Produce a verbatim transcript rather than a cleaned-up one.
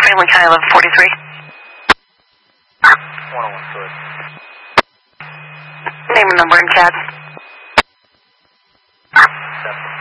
Franklin County eleven forty-three. one oh one foot. Name and number in C A D. Seven.